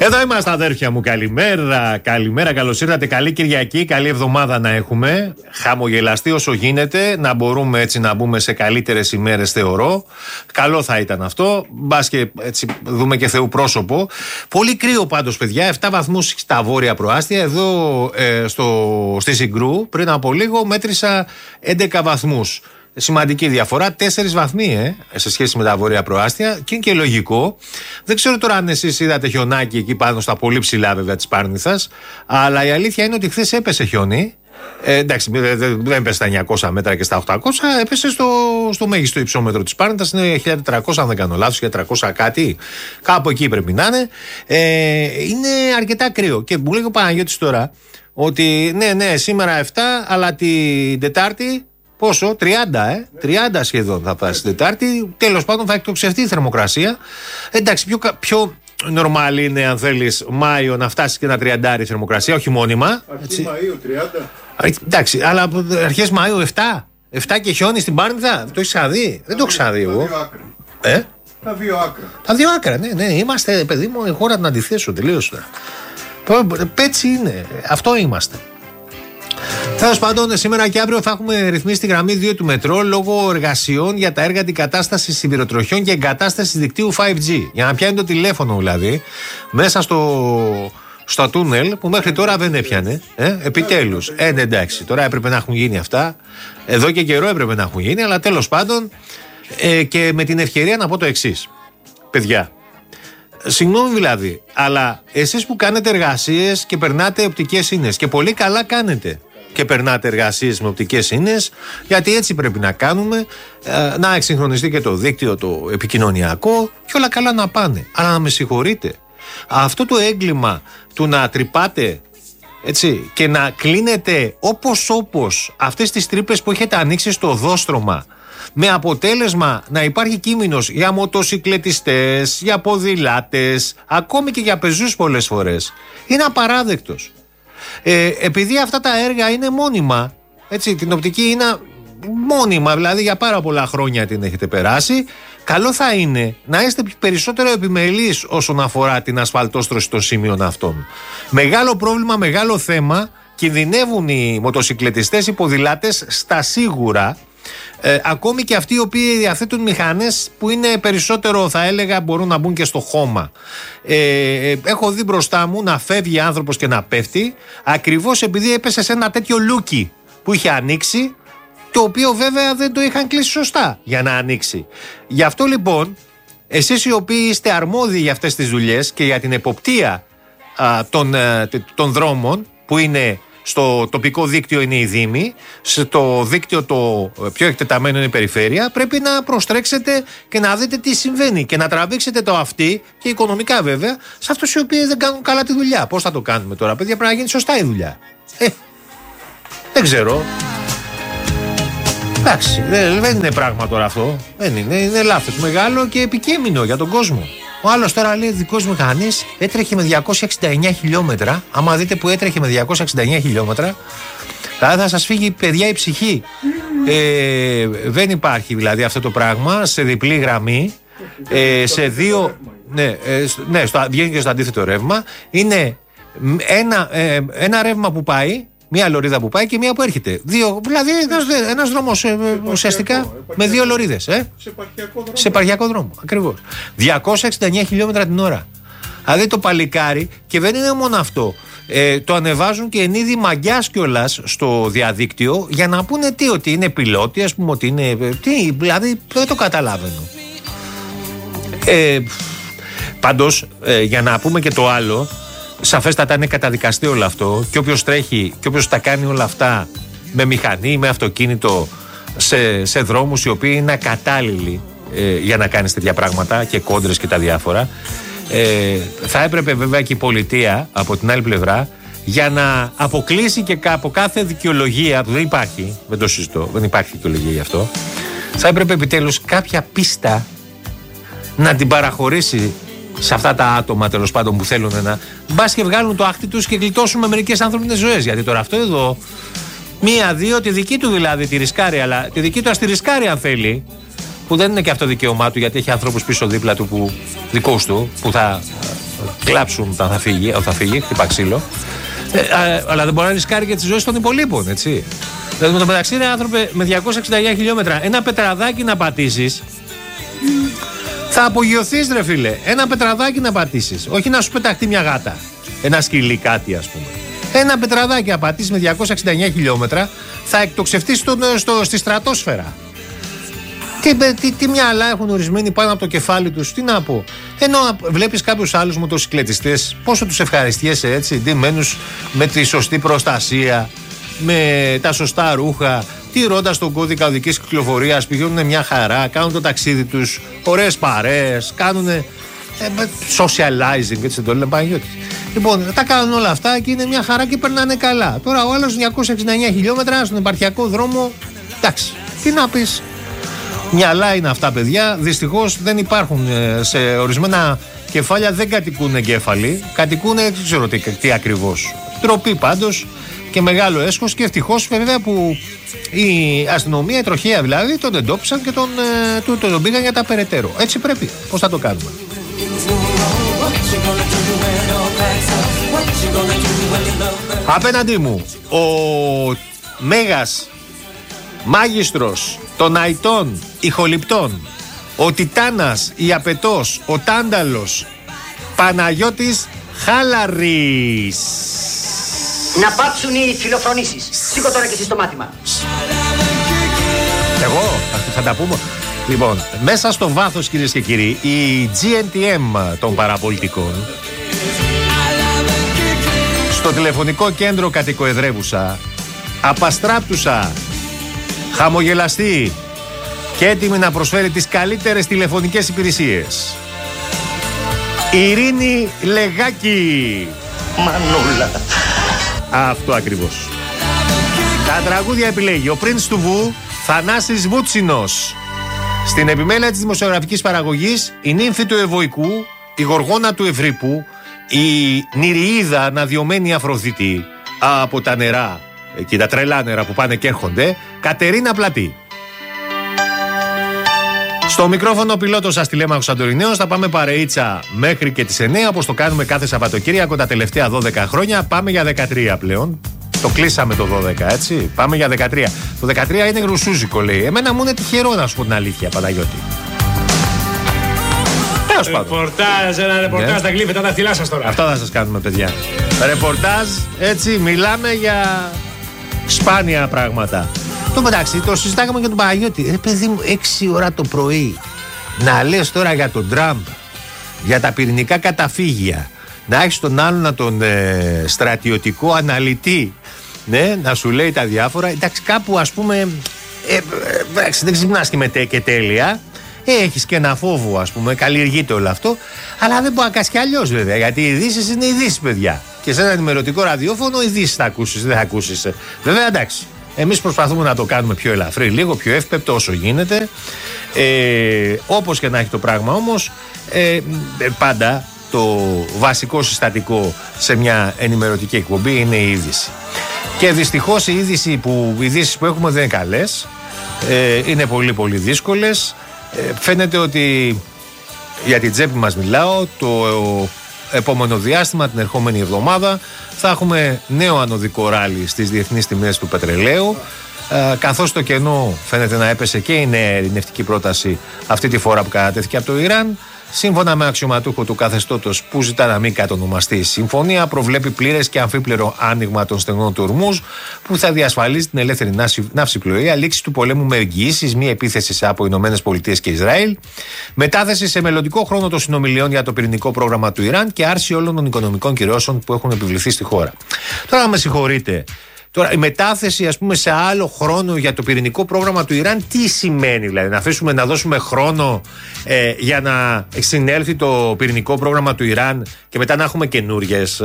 Εδώ είμαστε, αδέρφια μου. Καλημέρα, καλημέρα, καλώς ήρθατε. Καλή Κυριακή, καλή εβδομάδα να έχουμε. Χαμογελαστή όσο γίνεται, να μπορούμε έτσι να μπούμε σε καλύτερες ημέρες, θεωρώ. Καλό θα ήταν αυτό. Μπας και έτσι δούμε και Θεού πρόσωπο. Πολύ κρύο πάντως, παιδιά. 7 βαθμούς στα βόρεια προάστια. Εδώ στη Συγκρού, πριν από λίγο, μέτρησα 11 βαθμούς. Σημαντική διαφορά, 4 βαθμοί σε σχέση με τα βόρεια προάστια, και είναι και λογικό. Δεν ξέρω τώρα αν εσείς είδατε χιονάκι εκεί πάνω στα πολύ ψηλά, βέβαια, της Πάρνηθας, αλλά η αλήθεια είναι ότι χθες έπεσε χιόνι. Εντάξει, δεν έπεσε στα 900 μέτρα και στα 800, έπεσε στο μέγιστο υψόμετρο της Πάρνηθας, είναι 1400, αν δεν κάνω λάθος, 1400 κάτι, κάπου εκεί πρέπει να είναι. Είναι αρκετά κρύο. Και μου λέει ο Παναγιώτης τώρα ότι ναι, σήμερα 7, αλλά την Τετάρτη. Πόσο, 30 σχεδόν θα φτάσει την Τετάρτη. Τέλος πάντων θα εκτοξευτεί η θερμοκρασία. Εντάξει, πιο normal είναι, αν θέλεις, Μάιο να φτάσει και ένα 30 η θερμοκρασία, όχι μόνιμα. Αρχή Μαΐου 30. Εντάξει, αλλά αρχές Μαΐου 7 και χιόνι στην Πάρνηθα. Το έχεις ξαναδεί? Δεν το έχω ξαναδεί εγώ. Τα δύο άκρα. Τα δύο άκρα, ναι. Είμαστε, παιδί μου, η χώρα των αντιθέσεων τελείως. Πέτσι είναι. Αυτό είμαστε. Τέλος πάντων, σήμερα και αύριο θα έχουμε ρυθμίσει τη γραμμή 2 του μετρό λόγω εργασιών για τα έργα αντικατάστασης σιδηροτροχιών και εγκατάστασης δικτύου 5G. Για να πιάνει το τηλέφωνο, δηλαδή, μέσα στο τούνελ που μέχρι τώρα δεν έπιανε. Επιτέλους. Εντάξει, τώρα έπρεπε να έχουν γίνει αυτά. Εδώ και καιρό έπρεπε να έχουν γίνει, αλλά τέλος πάντων. Και με την ευκαιρία να πω το εξής. Παιδιά. Συγγνώμη δηλαδή, αλλά εσείς που κάνετε εργασίες και περνάτε οπτικές ίνες, και πολύ καλά κάνετε και περνάτε εργασίες με οπτικές ίνες, γιατί έτσι πρέπει να κάνουμε, να εξυγχρονιστεί και το δίκτυο το επικοινωνιακό και όλα καλά να πάνε. Αλλά να με συγχωρείτε, αυτό το έγκλημα του να τρυπάτε, έτσι, και να κλείνετε όπως αυτές τις τρύπες που έχετε ανοίξει στο οδόστρωμα, με αποτέλεσμα να υπάρχει κίνδυνος για μοτοσικλετιστές, για ποδηλάτες, ακόμη και για πεζούς πολλές φορές, είναι απαράδεκτος. Επειδή αυτά τα έργα είναι μόνιμα, έτσι, την οπτική είναι μόνιμα, δηλαδή για πάρα πολλά χρόνια την έχετε περάσει, καλό θα είναι να είστε περισσότερο επιμελείς όσον αφορά την ασφαλτόστρωση των σημείων αυτών. Μεγάλο πρόβλημα, μεγάλο θέμα, κινδυνεύουν οι μοτοσικλετιστές, οι ποδηλάτες στα σίγουρα. Ακόμη και αυτοί οι οποίοι διαθέτουν μηχανές που είναι περισσότερο, θα έλεγα, μπορούν να μπουν και στο χώμα. Έχω δει μπροστά μου να φεύγει άνθρωπος και να πέφτει, ακριβώς επειδή έπεσε σε ένα τέτοιο λούκι που είχε ανοίξει, το οποίο βέβαια δεν το είχαν κλείσει σωστά για να ανοίξει. Γι' αυτό λοιπόν, εσείς οι οποίοι είστε αρμόδιοι για αυτές τις δουλειές και για την εποπτεία των δρόμων, που είναι στο τοπικό δίκτυο είναι η Δήμη, στο δίκτυο το πιο εκτεταμένο είναι η Περιφέρεια, πρέπει να προστρέξετε και να δείτε τι συμβαίνει και να τραβήξετε το αυτί, και οικονομικά βέβαια, σε αυτούς οι οποίοι δεν κάνουν καλά τη δουλειά. Πώς θα το κάνουμε τώρα, παιδιά? Πρέπει να γίνει σωστά η δουλειά. Δεν ξέρω. Εντάξει, δεν είναι πράγμα τώρα αυτό. Δεν είναι λάθος μεγάλο και επικείμενο για τον κόσμο. Ο άλλος τώρα λέει, δικός μηχανής έτρεχε με 269 χιλιόμετρα. Άμα δείτε που έτρεχε με 269 χιλιόμετρα, θα σας φύγει, παιδιά, η ψυχή. Δεν υπάρχει δηλαδή αυτό το πράγμα σε διπλή γραμμή, σε δύο. Βγαίνει και στο αντίθετο ρεύμα. Είναι ένα ρεύμα που πάει, μία λωρίδα που πάει και μία που έρχεται. Δηλαδή ένας δρόμος ουσιαστικά με δύο λωρίδες. Σε επαρχιακό δρόμο. Ακριβώς. 269 χιλιόμετρα την ώρα. Δηλαδή το παλικάρι, και δεν είναι μόνο αυτό. Το ανεβάζουν και εν είδη μαγκιάς κιόλας στο διαδίκτυο για να πούνε ότι είναι πιλότη, ας πούμε, ότι είναι. Δηλαδή δεν το καταλαβαίνω. Πάντως, για να πούμε και το άλλο. Σαφέστατα είναι καταδικαστεί όλο αυτό, και όποιος τρέχει και όποιος τα κάνει όλα αυτά με μηχανή, με αυτοκίνητο, σε δρόμους οι οποίοι είναι ακατάλληλοι για να κάνεις τέτοια πράγματα και κόντρες και τα διάφορα, θα έπρεπε βέβαια και η πολιτεία από την άλλη πλευρά, για να αποκλείσει και από κάθε δικαιολογία που δεν υπάρχει, δεν το συζητώ, δεν υπάρχει δικαιολογία γι' αυτό, θα έπρεπε επιτέλους κάποια πίστα να την παραχωρήσει σε αυτά τα άτομα, τέλος πάντων, που θέλουν να μπας και βγάλουν το άχτι τους και γλιτώσουμε μερικές ανθρώπινες ζωές. Γιατί τώρα αυτό εδώ, μία-δύο, τη δική του δηλαδή τη ρισκάρει, αλλά τη δική του ας τη ρισκάρει αν θέλει, που δεν είναι και αυτό δικαίωμά του, γιατί έχει ανθρώπους πίσω δίπλα του που δικούς του, που θα κλάψουν όταν θα φύγει, χτυπά ξύλο. Αλλά δεν μπορεί να ρισκάρει και τις ζωές των υπολείπων, έτσι. Δηλαδή με το μεταξύ, ρε άνθρωπε, με 269 χιλιόμετρα, ένα πετραδάκι να πατήσεις, θα απογειωθείς, ρε φίλε. Ένα πετραδάκι να πατήσεις. Όχι να σου πεταχτεί μια γάτα. Ένα σκυλί, κάτι, ας πούμε. Ένα πετραδάκι να πατήσεις με 269 χιλιόμετρα, θα εκτοξευτείς στη στρατόσφαιρα. Τι μυαλά έχουν ορισμένοι πάνω από το κεφάλι τους, τι να πω. Ενώ βλέπεις κάποιους άλλους μοτοσυκλετιστές, πόσο τους ευχαριστιέσαι, έτσι, ντυμένους με τη σωστή προστασία, με τα σωστά ρούχα, τηρώντας τον κώδικα οδικής κυκλοφορίας, πηγαίνουν μια χαρά, κάνουν το ταξίδι τους, ωραίες παρέες, κάνουν socializing, έτσι το λένε Παναγιώτη. Λοιπόν, τα κάνουν όλα αυτά και είναι μια χαρά και περνάνε καλά. Τώρα ο άλλος 269 χιλιόμετρα στον επαρχιακό δρόμο, εντάξει, τι να πεις. Μυαλά είναι αυτά, παιδιά. Δυστυχώς δεν υπάρχουν σε ορισμένα κεφάλια, δεν κατοικούν εγκέφαλοι. Κατοικούν, δεν ξέρω τι ακριβώς. Τροπή πάντως και μεγάλο έσχος. Και ευτυχώς βέβαια που η αστυνομία, η τροχέα δηλαδή, τον εντόπισαν και τον πήγαν για τα περαιτέρω. Έτσι πρέπει. Πώς θα το κάνουμε. Απέναντί μου ο μέγας μάγιστρος των αητών ηχοληπτών, ο Τιτάνας, η Απετός, ο Τάνταλος, Παναγιώτης Χάλαρης. Να πάψουν οι φιλοφρονήσεις. Σήκω τώρα και εσύ στο μάθημα. Εγώ θα τα πούμε. Λοιπόν, μέσα στο βάθος, κυρίες και κύριοι, η GNTM των παραπολιτικών, στο τηλεφωνικό κέντρο κατοικοεδρεύουσα, απαστράπτουσα, χαμογελαστή και έτοιμη να προσφέρει τις καλύτερες τηλεφωνικές υπηρεσίες, Ειρήνη Λεγάκη. Μανούλα. Αυτό ακριβώς. Τα τραγούδια επιλέγει ο Prince του Βου, Θανάσης Βούτσινος. Στην επιμέλεια της δημοσιογραφικής παραγωγής, η νύμφη του Ευωικού, η γοργόνα του Ευρύπου, η Νηριίδα αναδιωμένη Αφροδίτη από τα νερά και τα τρελά νερά που πάνε και έρχονται, Κατερίνα Πλατή. Στο μικρόφωνο ο πιλότος σας τηλέμαχος Σαντορινέος. Θα πάμε παρεΐτσα μέχρι και τις 9, όπως το κάνουμε κάθε Σαββατοκύριακο τα τελευταία 12 χρόνια. Πάμε για 13 πλέον. Το κλείσαμε το 12, έτσι. Πάμε για 13. Το 13 είναι γρουσούζικο, λέει. Εμένα μου είναι τυχερό, να σου πω την αλήθεια, Παναγιώτη. Ρεπορτάζ, ένα ρεπορτάζ, τα γλύφετε τα δάχτυλά σας τώρα. Αυτό θα σας κάνουμε, παιδιά. Ρεπορτάζ, έτσι, μιλάμε για σπάνια πράγματα. Το μεταξύ, το συζητάγαμε για τον Παναγιώτη. Ρε παιδί μου, 6 ώρα το πρωί να λες τώρα για τον Τραμπ, για τα πυρηνικά καταφύγια, να έχεις τον άλλον τον στρατιωτικό αναλυτή, ναι, να σου λέει τα διάφορα. Εντάξει, κάπου ας πούμε, δεν ξυπνάς και τέλεια. Έχεις και ένα φόβο, ας πούμε, καλλιεργείται όλο αυτό. Αλλά δεν μπορεί να κάνεις κι αλλιώς, βέβαια. Γιατί οι ειδήσεις είναι ειδήσεις, παιδιά. Και σε ένα ενημερωτικό ραδιόφωνο, ειδήσεις θα ακούσεις, δεν θα ακούσεις. Βέβαια, εντάξει. Εμείς προσπαθούμε να το κάνουμε πιο ελαφρύ, λίγο πιο εύπεπτο όσο γίνεται. Όπως και να έχει το πράγμα όμως, πάντα το βασικό συστατικό σε μια ενημερωτική εκπομπή είναι η είδηση. Και δυστυχώς οι ειδήσεις που έχουμε δεν είναι καλές. Είναι πολύ πολύ δύσκολες. Φαίνεται ότι, για την τσέπη μας μιλάω, το επόμενο διάστημα, την ερχόμενη εβδομάδα, θα έχουμε νέο ανωδικό ράλι στις διεθνείς τιμές του πετρελαίου, καθώς το κενό φαίνεται να έπεσε και η νέα ειρηνευτική πρόταση αυτή τη φορά που κατατέθηκε από το Ιράν. Σύμφωνα με αξιωματούχο του καθεστώτος που ζητά να μην κατονομαστεί η συμφωνία, προβλέπει πλήρες και αμφίπληρο άνοιγμα των στενών του Ορμούζ, που θα διασφαλίζει την ελεύθερη ναυσιπλοεία, λήξη του πολέμου με εγγυήσεις, μη επίθεση από ΗΠΑ και Ισραήλ, μετάθεση σε μελλοντικό χρόνο των συνομιλιών για το πυρηνικό πρόγραμμα του Ιράν και άρση όλων των οικονομικών κυρώσεων που έχουν επιβληθεί στη χώρα. Τώρα, με συγχωρείτε. Τώρα, η μετάθεση, ας πούμε, σε άλλο χρόνο για το πυρηνικό πρόγραμμα του Ιράν, τι σημαίνει, δηλαδή, να δώσουμε χρόνο για να συνέλθει το πυρηνικό πρόγραμμα του Ιράν και μετά να έχουμε καινούριες.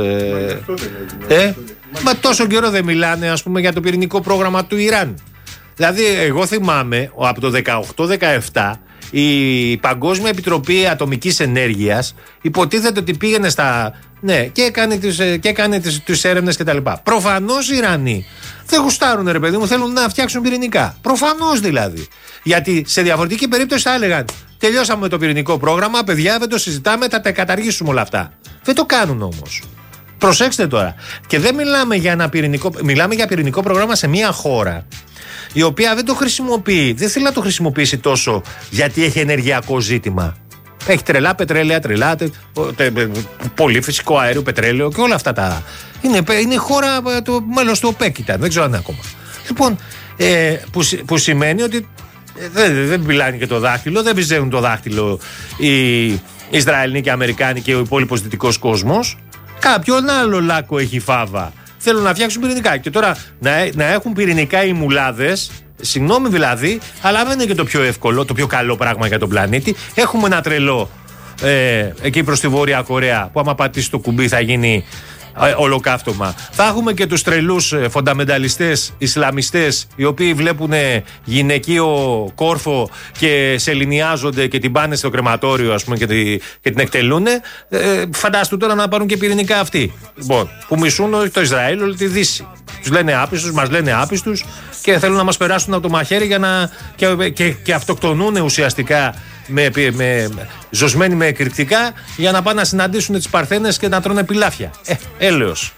Μα τόσο καιρό δεν μιλάνε, ας πούμε, για το πυρηνικό πρόγραμμα του Ιράν. Δηλαδή, εγώ θυμάμαι από το 18-17 η Παγκόσμια Επιτροπή Ατομικής Ενέργειας υποτίθεται ότι πήγαινε στα. Ναι, και έκανε τις έρευνες κτλ. Προφανώς οι Ιρανοί δεν γουστάρουν, ρε παιδί μου, θέλουν να φτιάξουν πυρηνικά. Προφανώς δηλαδή. Γιατί σε διαφορετική περίπτωση θα έλεγαν: τελειώσαμε με το πυρηνικό πρόγραμμα, παιδιά, δεν το συζητάμε, θα τα καταργήσουμε όλα αυτά. Δεν το κάνουν όμως. Προσέξτε τώρα. Και δεν μιλάμε για ένα πυρηνικό, μιλάμε για πυρηνικό πρόγραμμα σε μια χώρα η οποία δεν το χρησιμοποιεί, δεν θέλει να το χρησιμοποιήσει τόσο γιατί έχει ενεργειακό ζήτημα. Έχει τρελά πετρέλαια, πολύ φυσικό αέριο, πετρέλαιο και όλα αυτά τα. Είναι χώρα, το μέλος του ΟΠΕΚ ήταν, δεν ξέρω αν είναι ακόμα. Λοιπόν, που σημαίνει ότι δεν πιλάνε και το δάχτυλο, δεν πιζένουν το δάχτυλο οι Ισραηλοί και οι Αμερικάνοι και ο υπόλοιπος δυτικός κόσμος. Κάποιον άλλο λάκκο έχει η φάβα. Θέλουν να φτιάξουν πυρηνικά. Και τώρα να έχουν πυρηνικά οι μουλάδες, συγγνώμη δηλαδή, αλλά δεν είναι και το πιο εύκολο, το πιο καλό πράγμα για τον πλανήτη. Έχουμε ένα τρελό εκεί προς τη Βόρεια Κορέα που άμα πατήσει το κουμπί θα γίνει ολοκαύτωμα. Θα έχουμε και τους τρελούς φονταμενταλιστές Ισλαμιστές οι οποίοι βλέπουν γυναικείο κόρφο και σεληνιάζονται και την πάνε στο κρεματόριο, ας πούμε, και την εκτελούν. Φαντάστου τώρα να πάρουν και πυρηνικά αυτοί. Λοιπόν, που μισούν το Ισραήλ, όλη τη Δύση. Τους λένε άπιστους, μας λένε άπιστους και θέλουν να μας περάσουν από το μαχαίρι για να, και αυτοκτονούν ουσιαστικά ζωσμένοι με εκρηκτικά για να πάνε να συναντήσουν τις Παρθένες και να τρώνε πιλάφια. Έλεος.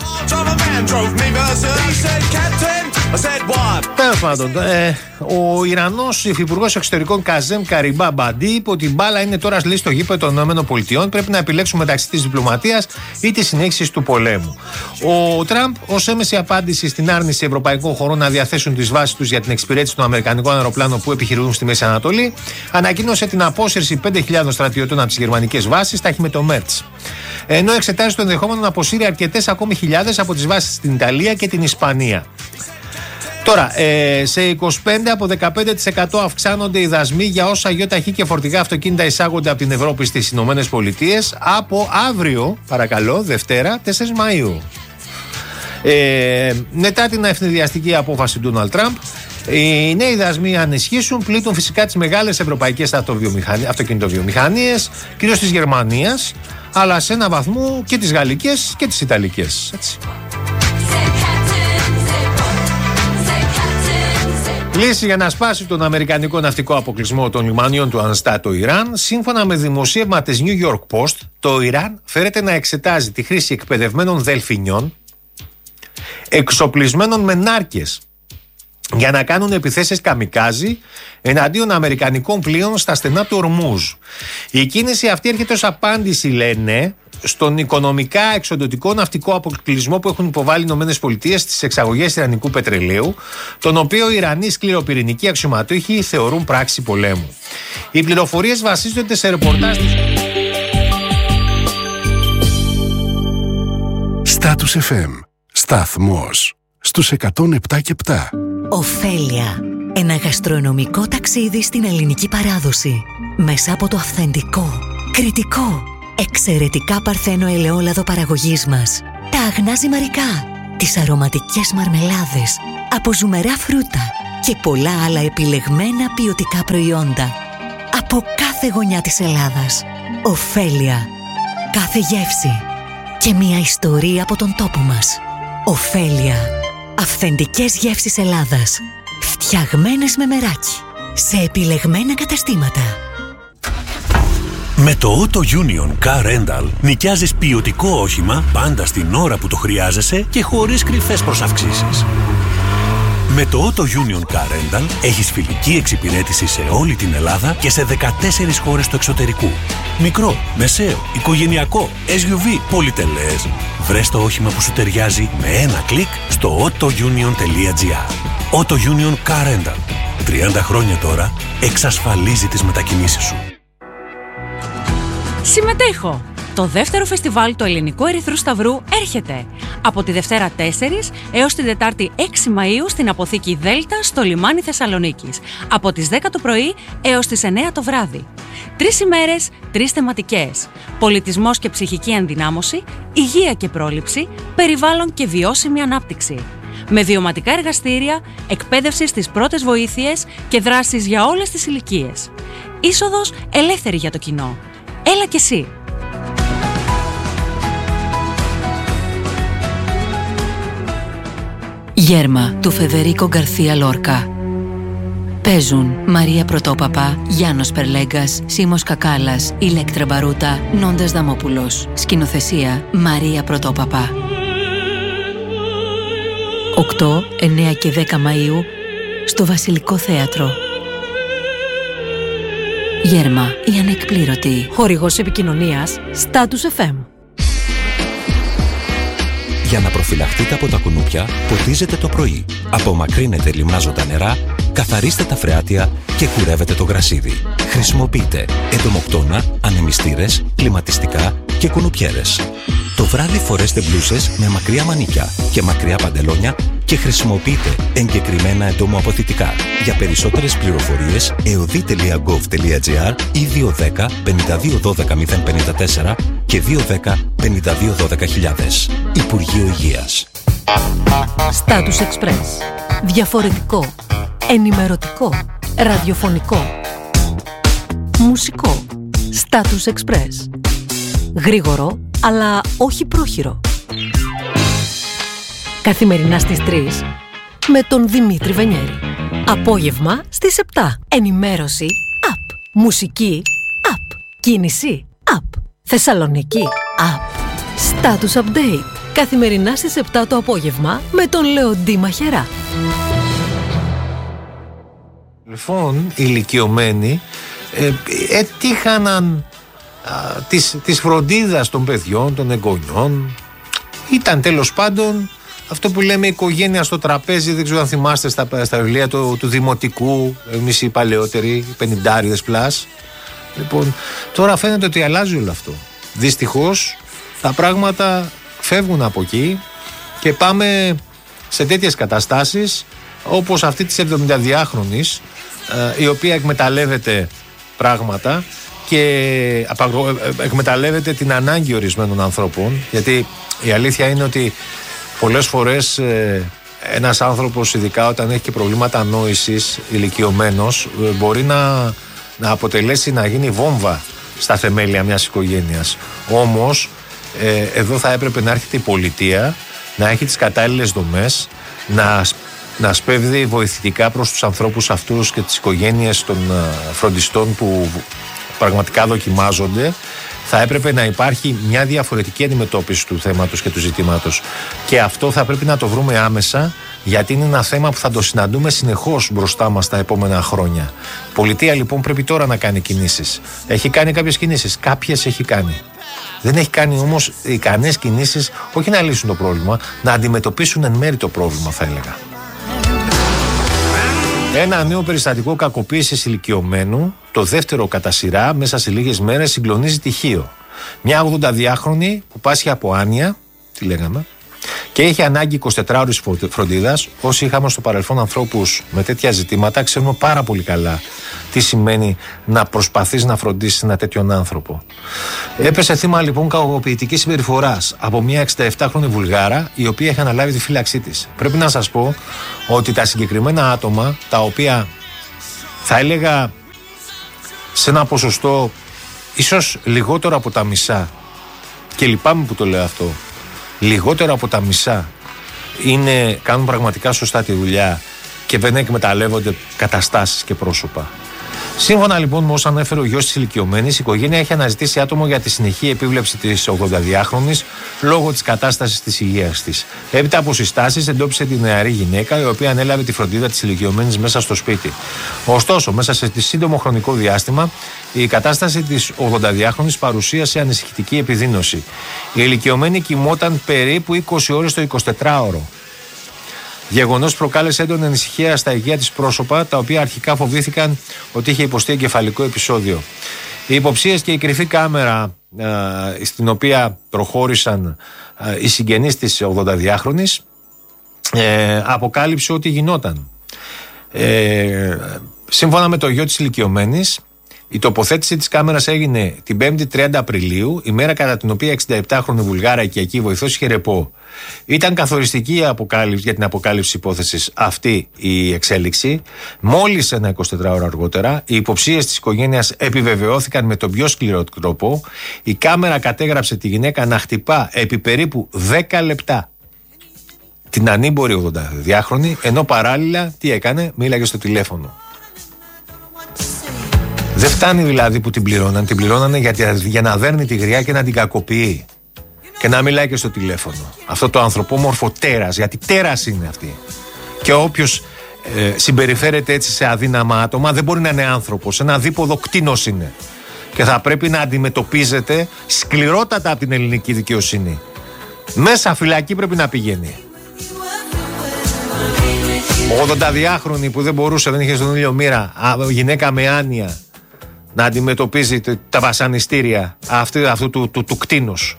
Τέλος πάντων, ο Ιρανός υφυπουργός εξωτερικών Καζέμ Καριμπάμπαντι είπε ότι η μπάλα είναι τώρα λέει στο γήπεδο των ΗΠΑ. Πρέπει να επιλέξουν μεταξύ της διπλωματίας ή της συνέχισης του πολέμου. Ο Τραμπ, ως έμεση απάντηση στην άρνηση ευρωπαϊκών χωρών να διαθέσουν τις βάσεις τους για την εξυπηρέτηση των αμερικανικών αεροπλάνων που επιχειρούν στη Μέση Ανατολή, ανακοίνωσε την απόσυρση 5.000 στρατιωτών από τις γερμανικές βάσεις, τα έχει με το Μέρτς. Ενώ εξετάζει το ενδεχόμενο να αποσύρει αρκετές ακόμη χιλιάδες από τις βάσεις στην Ιταλία και την Ισπανία. Τώρα, σε 25 από 15% αυξάνονται οι δασμοί για όσα γιοταχή και φορτηγά αυτοκίνητα εισάγονται από την Ευρώπη στις Ηνωμένες Πολιτείες από αύριο, παρακαλώ, Δευτέρα, 4 Μαΐου. Μετά την ευνηδιαστική απόφαση του Ντόναλντ Τραμπ, οι νέοι δασμοί, αν ισχύσουν, πλήττουν φυσικά τις μεγάλες ευρωπαϊκές αυτοκινητοβιομηχανίες, κυρίως της Γερμανίας, αλλά σε ένα βαθμό και τις γαλλικές και τις ιταλικές. Έτσι. Λύση για να σπάσει τον αμερικανικό ναυτικό αποκλεισμό των λιμανιών του Ανστά το Ιράν. Σύμφωνα με δημοσίευμα της New York Post, το Ιράν φέρεται να εξετάζει τη χρήση εκπαιδευμένων δελφινιών εξοπλισμένων με νάρκες για να κάνουν επιθέσεις καμικάζι εναντίον αμερικανικών πλοίων στα στενά του Ορμούζ. Η κίνηση αυτή έρχεται ως απάντηση, λένε, στον οικονομικά εξοντωτικό ναυτικό αποκλεισμό που έχουν υποβάλει οι ΗΠΑ στις εξαγωγές ιρανικού πετρελαίου, τον οποίο οι Ιρανοί σκληροπυρηνικοί αξιωματούχοι θεωρούν πράξη πολέμου. Οι πληροφορίες βασίζονται σε ρεπορτάζ της Status FM. Σταθμός στους 107,7. Οφέλια. Ένα γαστρονομικό ταξίδι στην ελληνική παράδοση. Μέσα από το αυθεντικό, κριτικό, εξαιρετικά παρθένο ελαιόλαδο παραγωγής μας. Τα αγνά ζυμαρικά, τις αρωματικές μαρμελάδες, από ζουμερά φρούτα και πολλά άλλα επιλεγμένα ποιοτικά προϊόντα. Από κάθε γωνιά της Ελλάδας. Οφέλια. Κάθε γεύση και μια ιστορία από τον τόπο μας. Οφέλια. Αυθεντικές γεύσεις Ελλάδας. Φτιαγμένες με μεράκι. Σε επιλεγμένα καταστήματα. Με το Auto Union Car Rental νοικιάζεις ποιοτικό όχημα πάντα στην ώρα που το χρειάζεσαι και χωρίς κρυφές προσαυξήσεις. Με το Auto Union Car Rental έχεις φιλική εξυπηρέτηση σε όλη την Ελλάδα και σε 14 χώρες του εξωτερικού. Μικρό, μεσαίο, οικογενειακό, SUV, πολυτελές. Βρες το όχημα που σου ταιριάζει με ένα κλικ στο autounion.gr. Auto Union Car Rental. 30 χρόνια τώρα εξασφαλίζει τις μετακινήσεις σου. Συμμετέχω! Το δεύτερο φεστιβάλ του Ελληνικού Ερυθρού Σταυρού έρχεται από τη Δευτέρα 4 έως την Τετάρτη 6 Μαΐου στην Αποθήκη Δέλτα στο λιμάνι Θεσσαλονίκης. Από τις 10 το πρωί έως τις 9 το βράδυ. 3 ημέρες, 3 θεματικές. Πολιτισμός και ψυχική ενδυνάμωση, υγεία και πρόληψη, περιβάλλον και βιώσιμη ανάπτυξη. Με βιωματικά εργαστήρια, εκπαίδευση στις πρώτες βοήθειες και δράσεις για όλες τις ηλικίες. Είσοδος ελεύθερη για το κοινό. Έλα κι εσύ! Γέρμα του Φεδερίκο Γκαρθία Λόρκα. Παίζουν Μαρία Πρωτόπαπα, Γιάννος Περλέγκας, Σίμος Κακάλας, Ηλέκτρα Μπαρούτα, Νόντας Δαμόπουλος. Σκηνοθεσία Μαρία Πρωτόπαπα. 8, 9 και 10 Μαΐου στο Βασιλικό Θέατρο. Γέρμα, η ανεκπλήρωτη. Χορηγός επικοινωνίας Status FM. Για να προφυλαχτείτε από τα κουνούπια, ποτίζετε το πρωί. Απομακρύνετε λιμνάζοντα νερά, καθαρίστε τα φρεάτια και κουρεύετε το γρασίδι. Χρησιμοποιείτε εντομοκτώνα, ανεμιστήρες, κλιματιστικά και κουνουπιέρες. Το βράδυ φορέστε μπλούσες με μακριά μανίκια και μακριά παντελόνια και χρησιμοποιείτε εγκεκριμένα εντομοαποθητικά. Για περισσότερες πληροφορίες, eodi.gov.gr ή 210 52 12 054 και 210 52 12 Υπουργείο Υγείας. Status Express. Διαφορετικό, ενημερωτικό, ραδιοφωνικό, μουσικό. Status Express. Γρήγορο, αλλά όχι πρόχειρο. Καθημερινά στις 3 με τον Δημήτρη Βενιέρη. Απόγευμα στις 7. Ενημέρωση up. Μουσική up. Κίνηση up. Θεσσαλονίκη up. Status Update. Καθημερινά στις 7 το απόγευμα με τον Λεοντή Μαχερά. Λοιπόν, οι ηλικιωμένοι έτυχαναν της φροντίδας των παιδιών, των εγγονιών. Ήταν τέλος πάντων αυτό που λέμε οικογένεια στο τραπέζι. Δεν ξέρω αν θυμάστε στα βιβλία του δημοτικού, εμείς οι παλαιότεροι, 50άριδες πλάς. Λοιπόν, τώρα φαίνεται ότι αλλάζει όλο αυτό. Δυστυχώς τα πράγματα φεύγουν από εκεί και πάμε σε τέτοιες καταστάσεις όπως αυτή της 72χρονης, η οποία εκμεταλλεύεται πράγματα και εκμεταλλεύεται την ανάγκη ορισμένων ανθρώπων, γιατί η αλήθεια είναι ότι πολλές φορές ένας άνθρωπος, ειδικά όταν έχει και προβλήματα νόησης, ηλικιωμένος, μπορεί να αποτελέσει, να γίνει βόμβα στα θεμέλια μιας οικογένειας. Όμως εδώ θα έπρεπε να έρχεται η πολιτεία, να έχει τις κατάλληλες δομές, να σπέβδει βοηθητικά προς τους ανθρώπους αυτούς και τις οικογένειες των φροντιστών που πραγματικά δοκιμάζονται. Θα έπρεπε να υπάρχει μια διαφορετική αντιμετώπιση του θέματος και του ζητήματος. Και αυτό θα πρέπει να το βρούμε άμεσα, γιατί είναι ένα θέμα που θα το συναντούμε συνεχώς μπροστά μας τα επόμενα χρόνια. Η πολιτεία λοιπόν πρέπει τώρα να κάνει κινήσεις. Έχει κάνει κάποιες κινήσεις, κάποιες έχει κάνει. Δεν έχει κάνει όμως ικανές κινήσεις, όχι να λύσουν το πρόβλημα, να αντιμετωπίσουν εν μέρει το πρόβλημα, θα έλεγα. Ένα νέο περιστατικό κακοποίησης ηλικιωμένου, το δεύτερο κατά σειρά, μέσα σε λίγες μέρες συγκλονίζει τυχείο. Μια 82χρονη που πάσχει από άνοια, τι λέγαμε, και έχει ανάγκη 24 ώρες φροντίδας. Όσοι είχαμε στο παρελθόν ανθρώπους με τέτοια ζητήματα, ξέρουμε πάρα πολύ καλά τι σημαίνει να προσπαθείς να φροντίσεις ένα τέτοιον άνθρωπο. Έπεσε θύμα λοιπόν κακοποιητικής συμπεριφοράς από μια 67χρονη Βουλγάρα, η οποία έχει αναλάβει τη φύλαξή της. Πρέπει να σας πω ότι τα συγκεκριμένα άτομα, τα οποία θα έλεγα σε ένα ποσοστό ίσως λιγότερο από τα μισά, και λυπάμαι που το λέω αυτό, λιγότερο από τα μισά κάνουν πραγματικά σωστά τη δουλειά και δεν εκμεταλλεύονται καταστάσεις και πρόσωπα. Σύμφωνα λοιπόν με όσα ανέφερε ο γιος της ηλικιωμένης, η οικογένεια έχει αναζητήσει άτομο για τη συνεχή επίβλεψη της 82χρονης λόγω της κατάστασης της υγείας της. Έπειτα από συστάσεις εντόπισε τη νεαρή γυναίκα, η οποία ανέλαβε τη φροντίδα της ηλικιωμένης μέσα στο σπίτι. Ωστόσο, μέσα σε σύντομο χρονικό διάστημα, η κατάσταση της 82χρονης παρουσίασε ανησυχητική επιδείνωση. Η ηλικιωμένη κοιμόταν περίπου 20 ώρες το 24ωρο. Γεγονός προκάλεσε έντονη ανησυχία στα υγεία της πρόσωπα, τα οποία αρχικά φοβήθηκαν ότι είχε υποστεί εγκεφαλικό επεισόδιο. Οι υποψίες και η κρυφή κάμερα στην οποία προχώρησαν οι συγγενείς της 82χρονης αποκάλυψε ότι γινόταν. Σύμφωνα με το γιο της ηλικιωμένης, η τοποθέτηση της κάμερας έγινε την 5η 30 Απριλίου, ημέρα κατά την οποία 67χρονη Βουλγάρα οικιακή βοηθός είχε ρεπό. Ήταν καθοριστική για την αποκάλυψη υπόθεσης αυτή η εξέλιξη. Μόλις ένα 24ωρο αργότερα, οι υποψίες της οικογένειας επιβεβαιώθηκαν με τον πιο σκληρό τρόπο. Η κάμερα κατέγραψε τη γυναίκα να χτυπά επί περίπου 10 λεπτά την ανήμπορη 82χρονη, ενώ παράλληλα τι έκανε, μίλαγε στο τηλέφωνο. Δεν φτάνει δηλαδή που την πληρώνανε για να δέρνει τη γριά και να την κακοποιεί. Και να μιλάει και στο τηλέφωνο. Αυτό το ανθρωπόμορφο τέρας, γιατί τέρας είναι αυτή. Και όποιος συμπεριφέρεται έτσι σε αδύναμα άτομα δεν μπορεί να είναι άνθρωπος. Ένα δίποδο κτήνος είναι. Και θα πρέπει να αντιμετωπίζεται σκληρότατα από την ελληνική δικαιοσύνη. Μέσα φυλακή πρέπει να πηγαίνει. 82χρονη που δεν μπορούσε, δεν είχε στον ήλιο μοίρα, γυναίκα με άνοια, να αντιμετωπίζει τα βασανιστήρια αυτού του κτήνους.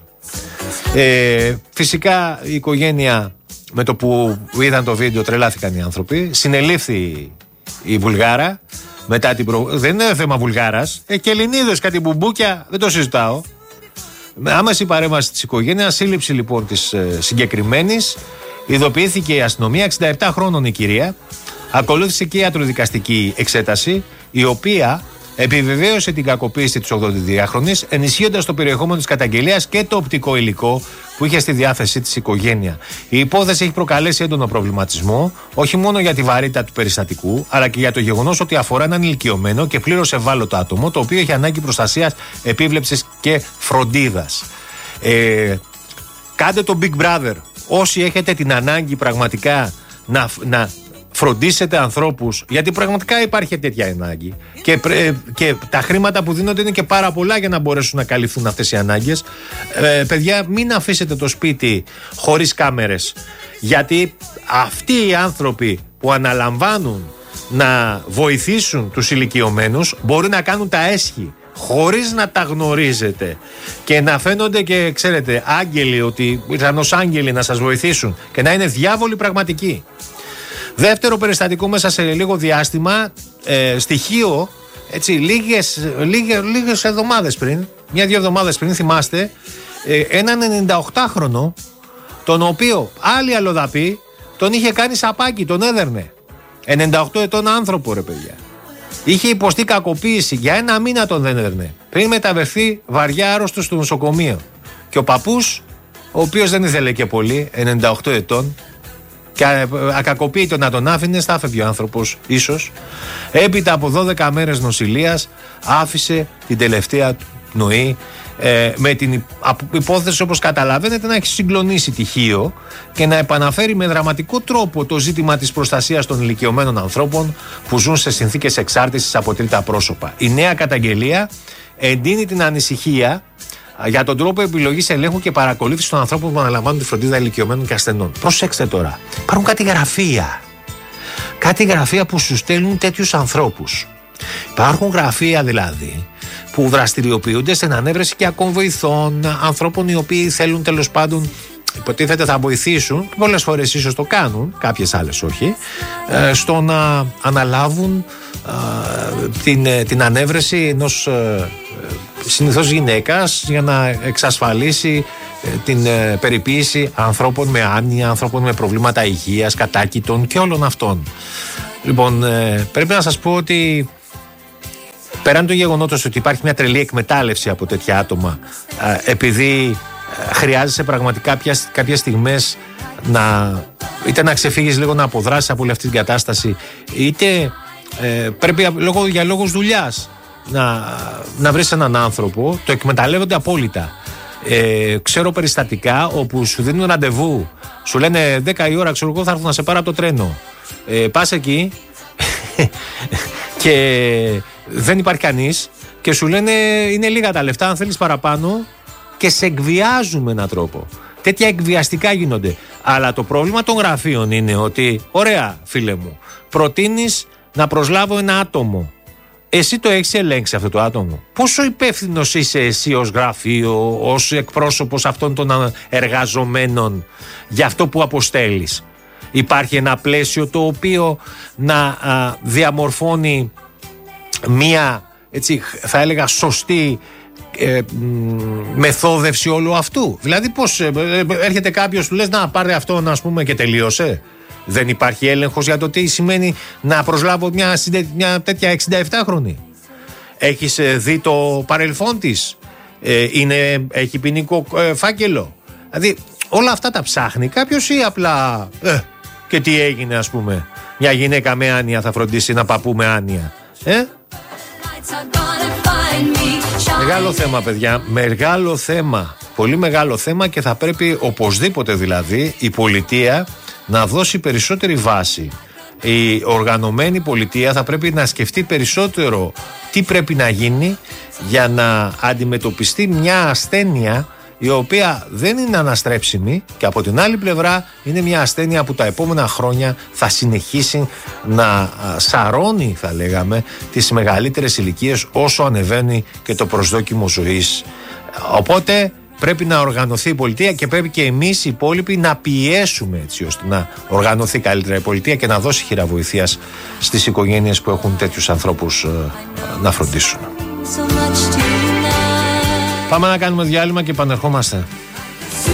Φυσικά η οικογένεια, με το που είδαν το βίντεο, τρελάθηκαν οι άνθρωποι. Συνελήφθη η Βουλγάρα μετά δεν είναι θέμα Βουλγάρας, και Ελληνίδες, κάτι μπουμπούκια, δεν το συζητάω. Με άμεση παρέμβαση της οικογένειας, σύλληψη λοιπόν της συγκεκριμένης, ειδοποιήθηκε η αστυνομία. 67 χρόνων η κυρία. Ακολούθησε και η ιατροδικαστική εξέταση, η οποία επιβεβαίωσε την κακοποίηση της 82χρονης, ενισχύοντας το περιεχόμενο της καταγγελίας και το οπτικό υλικό που είχε στη διάθεσή της οικογένεια. Η υπόθεση έχει προκαλέσει έντονο προβληματισμό, όχι μόνο για τη βαρύτητα του περιστατικού, αλλά και για το γεγονός ότι αφορά έναν ηλικιωμένο και πλήρως ευάλωτο άτομο, το οποίο έχει ανάγκη προστασίας, επίβλεψης και φροντίδας. Κάντε το Big Brother. Όσοι έχετε την ανάγκη πραγματικά να φροντίσετε ανθρώπους, γιατί πραγματικά υπάρχει τέτοια ανάγκη και τα χρήματα που δίνονται είναι και πάρα πολλά για να μπορέσουν να καλυφθούν αυτές οι ανάγκες. Παιδιά, μην αφήσετε το σπίτι χωρίς κάμερες, γιατί αυτοί οι άνθρωποι που αναλαμβάνουν να βοηθήσουν τους ηλικιωμένους μπορεί να κάνουν τα έσχη χωρίς να τα γνωρίζετε και να φαίνονται και ξέρετε άγγελοι, ότι ήρθαν ως άγγελοι να σας βοηθήσουν, και να είναι διάβολοι πραγματικοί. Δεύτερο περιστατικό μέσα σε λίγο διάστημα, στοιχείο, έτσι, λίγες εβδομάδες πριν, 1-2 εβδομάδες πριν, θυμάστε, έναν 98χρονο, τον οποίο άλλοι αλλοδαποί τον είχε κάνει σαπάκι, τον έδερνε. 98 ετών άνθρωπο, ρε παιδιά. Είχε υποστεί κακοποίηση, για 1 μήνα τον έδερνε, πριν μεταβερθεί βαριά άρρωστο στο νοσοκομείο. Και ο παππούς, ο οποίος δεν ήθελε και πολύ, 98 ετών, και ακακοποίητο να τον άφηνε, θα έφευγε ο άνθρωπος ίσως. Έπειτα από 12 μέρες νοσηλείας άφησε την τελευταία του πνοή, με την υπόθεση, όπως καταλαβαίνετε, να έχει συγκλονίσει τυχείο και να επαναφέρει με δραματικό τρόπο το ζήτημα της προστασίας των ηλικιωμένων ανθρώπων που ζουν σε συνθήκες εξάρτησης από τρίτα πρόσωπα. Η νέα καταγγελία εντείνει την ανησυχία για τον τρόπο επιλογής, ελέγχου και παρακολούθηση των ανθρώπων που αναλαμβάνουν τη φροντίδα ηλικιωμένων και ασθενών. Προσέξτε τώρα. Υπάρχουν κάτι γραφεία που σου στέλνουν τέτοιους ανθρώπους. Υπάρχουν γραφεία δηλαδή που δραστηριοποιούνται στην ανέβρεση και ακόμη ανθρώπων οι οποίοι θέλουν, τέλος πάντων, υποτίθεται θα βοηθήσουν, πολλές φορές ίσως το κάνουν, κάποιες άλλες όχι, στο να αναλάβουν την ανέβρεση ενός συνήθως γυναίκας για να εξασφαλίσει την περιποίηση ανθρώπων με άνοια, ανθρώπων με προβλήματα υγείας, κατάκητων και όλων αυτών. Λοιπόν, πρέπει να σας πω ότι πέραν το γεγονότος ότι υπάρχει μια τρελή εκμετάλλευση από τέτοια άτομα, επειδή χρειάζεσαι πραγματικά κάποιες στιγμές είτε να ξεφύγεις λίγο, να αποδράσεις από όλη αυτή την κατάσταση, είτε πρέπει για λόγους δουλειάς να βρεις έναν άνθρωπο, το εκμεταλλεύονται απόλυτα. Ξέρω περιστατικά όπου σου δίνουν ραντεβού, σου λένε 10 η ώρα, ξέρω εγώ, θα έρθω να σε πάρω από το τρένο. Πας εκεί και δεν υπάρχει κανείς και σου λένε είναι λίγα τα λεφτά, αν θέλεις παραπάνω, και σε εκβιάζουν με έναν τρόπο. Τέτοια εκβιαστικά γίνονται. Αλλά το πρόβλημα των γραφείων είναι ότι, ωραία φίλε μου, προτείνεις να προσλάβω ένα άτομο. Εσύ το έχεις ελέγξει αυτό το άτομο? Πόσο υπεύθυνος είσαι εσύ ως γραφείο, ως εκπρόσωπος αυτών των εργαζομένων για αυτό που αποστέλεις? Υπάρχει ένα πλαίσιο το οποίο να διαμορφώνει μία, έτσι θα έλεγα, σωστή μεθόδευση όλου αυτού? Δηλαδή πώς έρχεται κάποιος, του λες να πάρε αυτόν, ας πούμε, και τελείωσε? Δεν υπάρχει έλεγχος για το τι σημαίνει να προσλάβω μια τέτοια 67χρονη. Έχεις δει το παρελθόν της? Έχει ποινικό φάκελο? Δηλαδή όλα αυτά τα ψάχνει κάποιος, ή απλά και τι έγινε, ας πούμε, μια γυναίκα με άνοια θα φροντίσει ένα παππού με άνοια? Μεγάλο θέμα, παιδιά, μεγάλο θέμα, πολύ μεγάλο θέμα, και θα πρέπει οπωσδήποτε δηλαδή η πολιτεία να δώσει περισσότερη βάση. Η οργανωμένη πολιτεία θα πρέπει να σκεφτεί περισσότερο τι πρέπει να γίνει για να αντιμετωπιστεί μια ασθένεια η οποία δεν είναι αναστρέψιμη, και από την άλλη πλευρά είναι μια ασθένεια που τα επόμενα χρόνια θα συνεχίσει να σαρώνει, θα λέγαμε, τις μεγαλύτερες ηλικίες όσο ανεβαίνει και το προσδόκιμο ζωής. Οπότε πρέπει να οργανωθεί η πολιτεία και πρέπει και εμείς οι υπόλοιποι να πιέσουμε έτσι ώστε να οργανωθεί καλύτερα η πολιτεία και να δώσει χείρα βοηθείας στις οικογένειες που έχουν τέτοιους ανθρώπους να φροντίσουν. Πάμε να κάνουμε διάλειμμα και επανερχόμαστε.